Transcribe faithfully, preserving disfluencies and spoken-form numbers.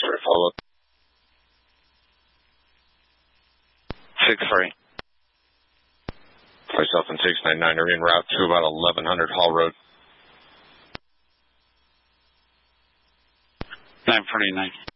Sorry, follow up. six three. Myself and six nine nine are en route to about eleven hundred Hall Road. nine forty-nine.